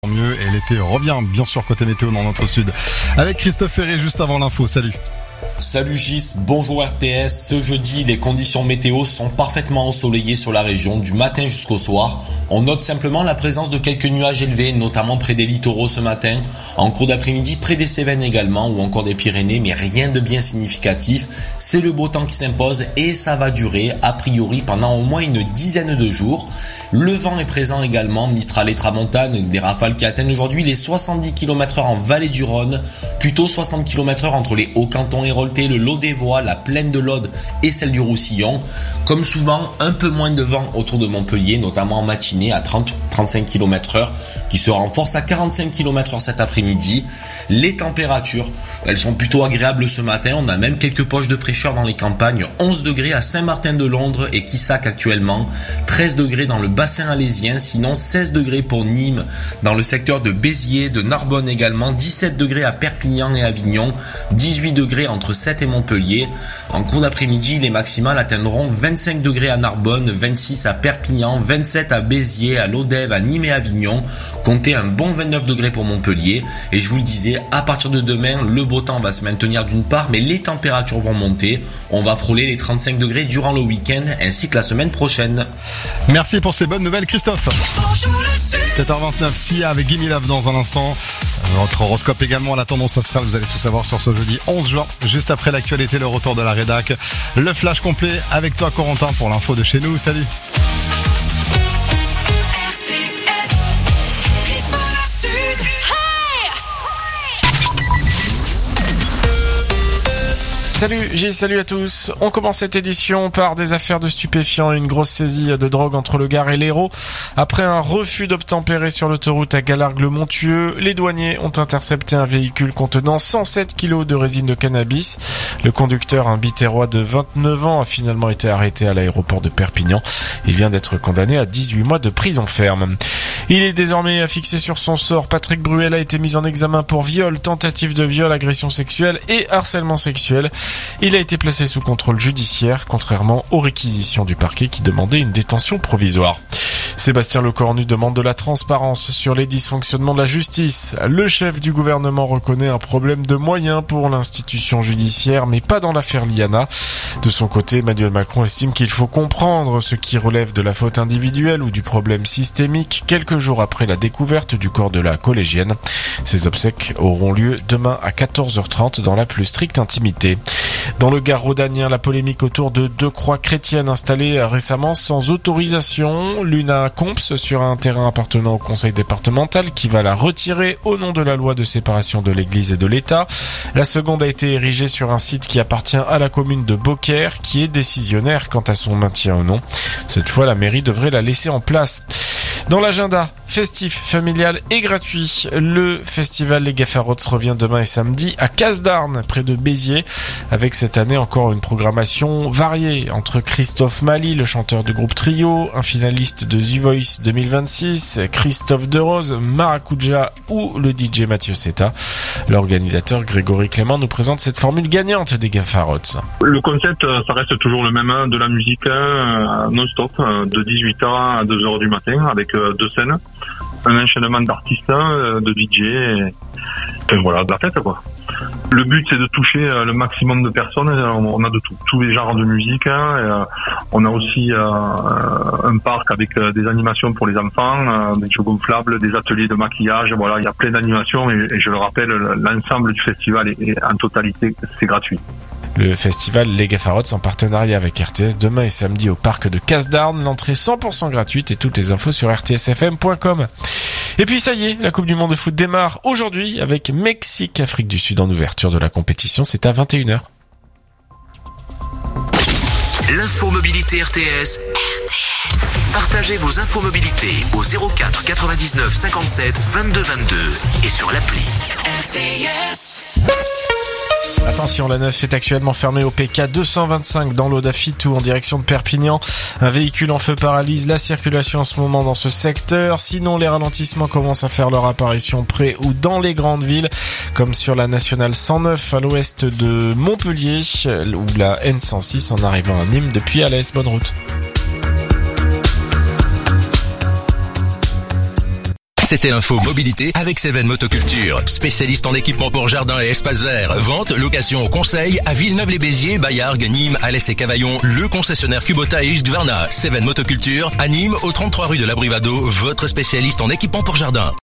Mieux et l'été revient bien sûr côté météo dans notre sud. Avec Christophe Ferré juste avant l'info, salut. Salut Gis, bonjour RTS. Ce jeudi, les conditions météo sont parfaitement ensoleillées sur la région du matin jusqu'au soir. On note simplement la présence de quelques nuages élevés, notamment près des littoraux ce matin, en cours d'après-midi près des Cévennes également ou encore des Pyrénées, mais rien de bien significatif. C'est le beau temps qui s'impose et ça va durer a priori pendant au moins une dizaine de jours. Le vent est présent également, Mistral et Tramontane, des rafales qui atteignent aujourd'hui les 70 km/h en vallée du Rhône, plutôt 60 km/h entre les Hauts-Cantons et Rolté, le Lot-des-Voies, la plaine de l'Aude et celle du Roussillon. Comme souvent, un peu moins de vent autour de Montpellier, notamment en matinée à 30-35 km/h, qui se renforce à 45 km/h cet après-midi. Les températures, elles sont plutôt agréables ce matin, on a même quelques poches de fraîcheur dans les campagnes, 11 degrés à Saint-Martin-de-Londres et Quissac actuellement, 13 degrés dans le bassin alésien, sinon 16 degrés pour Nîmes, dans le secteur de Béziers, de Narbonne également, 17 degrés à Perpignan et Avignon, 18 degrés entre Sète et Montpellier. En cours d'après-midi, les maximales atteindront 25 degrés à Narbonne, 26 à Perpignan, 27 à Béziers, à Lodève, à Nîmes et Avignon. Comptez un bon 29 degrés pour Montpellier. Et je vous le disais, à partir de demain, le beau temps va se maintenir d'une part, mais les températures vont monter. On va frôler les 35 degrés durant le week-end ainsi que la semaine prochaine. Merci pour ces bonnes nouvelles Christophe. 7h29, Sia avec Gimme Love dans un instant. Votre horoscope également, la tendance astrale, vous allez tout savoir sur ce jeudi 11 juin. Juste après l'actualité, le retour de la rédac. Le flash complet avec toi Corentin pour l'info de chez nous. Salut. Salut Gilles, salut à tous. On commence cette édition par des affaires de stupéfiants et une grosse saisie de drogue entre le Gard et l'Hérault. Après un refus d'obtempérer sur l'autoroute à Galargues-le-Montieux, les douaniers ont intercepté un véhicule contenant 107 kilos de résine de cannabis. Le conducteur, un Biterrois de 29 ans, a finalement été arrêté à l'aéroport de Perpignan. Il vient d'être condamné à 18 mois de prison ferme. Il est désormais fixé sur son sort. Patrick Bruel a été mis en examen pour viol, tentative de viol, agression sexuelle et harcèlement sexuel. Il a été placé sous contrôle judiciaire, contrairement aux réquisitions du parquet qui demandait une détention provisoire. Sébastien Lecornu demande de la transparence sur les dysfonctionnements de la justice. Le chef du gouvernement reconnaît un problème de moyens pour l'institution judiciaire, mais pas dans l'affaire Liana. De son côté, Emmanuel Macron estime qu'il faut comprendre ce qui relève de la faute individuelle ou du problème systémique quelques jours après la découverte du corps de la collégienne. Ces obsèques auront lieu demain à 14h30 dans la plus stricte intimité. Dans le Gard rhodanien, la polémique autour de deux croix chrétiennes installées récemment sans autorisation. L'une à Comps sur un terrain appartenant au conseil départemental qui va la retirer au nom de la loi de séparation de l'église et de l'État. La seconde a été érigée sur un site qui appartient à la commune de Beaucaire qui est décisionnaire quant à son maintien ou non. Cette fois, la mairie devrait la laisser en place. Dans l'agenda, festif, familial et gratuit, le festival Les Gaffarots revient demain et samedi à Casdarnes, près de Béziers, avec cette année encore une programmation variée entre Christophe Mali, le chanteur du groupe Trio, un finaliste de The Voice 2026, Christophe Derose, Maracuja ou le DJ Mathieu Seta. L'organisateur Grégory Clément nous présente cette formule gagnante des Gaffarots. Le concept, ça reste toujours le même, de la musique non-stop, de 18h à 2h du matin, avec deux scènes, un enchaînement d'artistes, de DJ, et voilà, de la fête quoi. Le but c'est de toucher le maximum de personnes, on a de tout, tous les genres de musique, on a aussi un parc avec des animations pour les enfants, des jeux gonflables, des ateliers de maquillage, voilà, il y a plein d'animations et je le rappelle, l'ensemble du festival est en totalité, c'est gratuit. Le festival Les Gaffarots en partenariat avec RTS demain et samedi au parc de Casdarnes. L'entrée 100% gratuite et toutes les infos sur rtsfm.com. Et puis ça y est, la Coupe du Monde de foot démarre aujourd'hui avec Mexique-Afrique du Sud en ouverture de la compétition. C'est à 21h. L'infomobilité RTS. Partagez vos infomobilités au 04 99 57 22 22 et sur l'appli RTS. Attention, la 9 est actuellement fermée au PK 225 dans l'Aude à Fitou en direction de Perpignan. Un véhicule en feu paralyse la circulation en ce moment dans ce secteur. Sinon, les ralentissements commencent à faire leur apparition près ou dans les grandes villes, comme sur la nationale 109 à l'ouest de Montpellier ou la N106 en arrivant à Nîmes depuis Alès. Bonne route. C'était l'info mobilité avec Seven Motoculture, spécialiste en équipement pour jardin et espace vert. Vente, location, conseil à Villeneuve-les-Béziers, Bayargues, Nîmes, Alès et Cavaillon. Le concessionnaire Kubota et Husqvarna. Seven Motoculture à Nîmes, au 33 rue de la Brivado, votre spécialiste en équipement pour jardin.